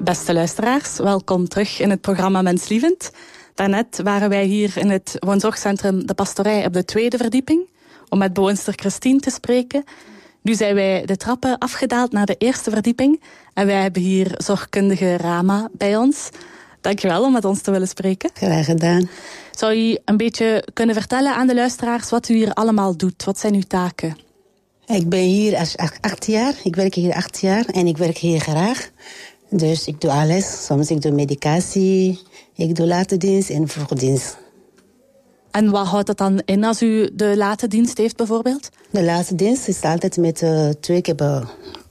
Beste luisteraars, welkom terug in het programma Menslievend. Daarnet waren wij hier in het woonzorgcentrum De Pastorij op de 2e verdieping om met bewoonster Christine te spreken. Nu zijn wij de trappen afgedaald naar de 1e verdieping en wij hebben hier zorgkundige Rama bij ons. Dankjewel om met ons te willen spreken. Graag gedaan. Zou u een beetje kunnen vertellen aan de luisteraars wat u hier allemaal doet? Wat zijn uw taken? Ik ben hier als 8 jaar. Ik werk hier 8 jaar en ik werk hier graag. Dus ik doe alles. Soms ik doe medicatie, ik doe late dienst en vroegdienst. En wat houdt dat dan in als u de late dienst heeft bijvoorbeeld? De late dienst is altijd met 2 keer...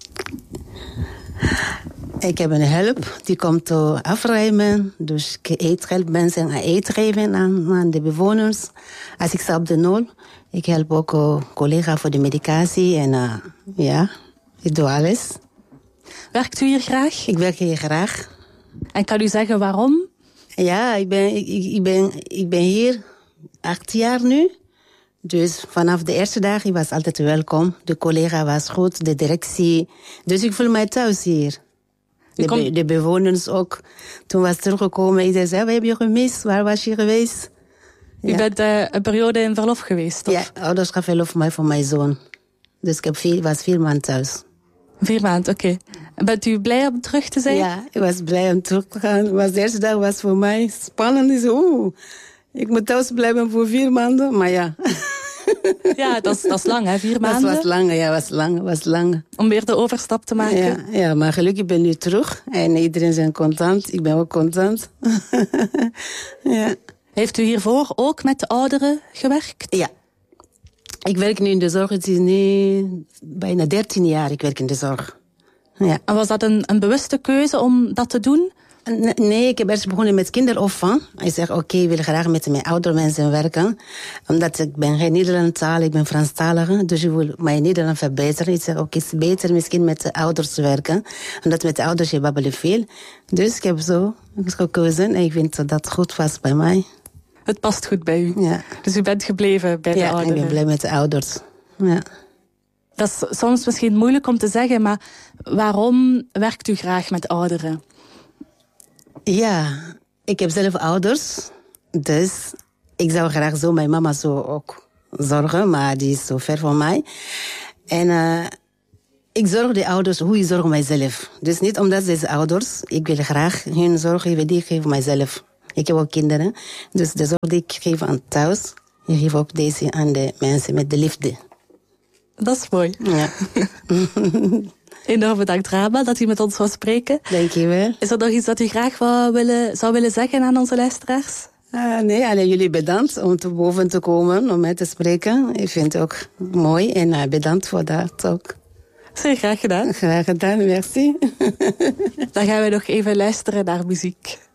Ik heb een hulp, die komt afruimen. Dus ik help mensen eten geven aan de bewoners. Als ik sta op de 0, ik help ook collega voor de medicatie. En ja, ik doe alles. Werkt u hier graag? Ik werk hier graag. En kan u zeggen waarom? Ja, ik ben hier 8 jaar nu. Dus vanaf de eerste dag, ik was altijd welkom. De collega was goed, de directie. Dus ik voel mij thuis hier. De bewoners ook. Toen was teruggekomen, iedereen zei, we hebben je gemist. Waar was je geweest? U bent een periode in verlof geweest, of? Ja, ouderschapsverlof voor mijn zoon. Dus ik was 4 maanden thuis. 4 maanden, oké. En bent u blij om terug te zijn? Ja, ik was blij om terug te gaan. De eerste dag was voor mij spannend. Ik moet thuis blijven voor 4 maanden, maar ja. Ja, dat is lang, hè, 4 maanden? Dat was lang. Om weer de overstap te maken? Ja, maar gelukkig ben ik nu terug. En iedereen is content. Ik ben ook content. Ja. Heeft u hiervoor ook met de ouderen gewerkt? Ja. Ik werk nu in de zorg. Het is nu bijna 13 jaar ik werk in de zorg. Ja. En was dat een bewuste keuze om dat te doen? Nee, ik heb eerst begonnen met kinderopvang. Ik zeg, oké, ik wil graag met mijn oudere mensen werken. Omdat ik ben geen Nederlandstalig, ik ben Franstalige. Dus ik wil mijn Nederland verbeteren. Ik zeg, oké, het is beter misschien met de ouders werken. Omdat met de ouders je babbelen veel. Dus ik heb zo gekozen en ik vind dat dat goed was bij mij. Het past goed bij u. Ja. Dus u bent gebleven bij de ouderen. Ja, ik ben blij met de ouders. Ja. Dat is soms misschien moeilijk om te zeggen, maar waarom werkt u graag met ouderen? Ja, ik heb zelf ouders. Dus ik zou graag zo mijn mama zo ook zorgen, maar die is zo ver van mij. En ik zorg de ouders hoe ik zorg mijzelf. Dus niet omdat ze zijn ouders. Ik wil graag hun zorg geven die ik geef mijzelf. Ik heb ook kinderen. Dus de zorg die ik geef aan thuis, ik geef ook deze aan de mensen met de liefde. Dat is mooi. Ja. Enorm bedankt, Rama, dat u met ons wou spreken. Dank je wel. Is er nog iets dat u graag zou willen zeggen aan onze luisteraars? Nee, alleen jullie bedankt om te boven te komen, om mij te spreken. Ik vind het ook mooi en bedankt voor dat ook. Zeer graag gedaan. Graag gedaan, merci. Dan gaan we nog even luisteren naar muziek.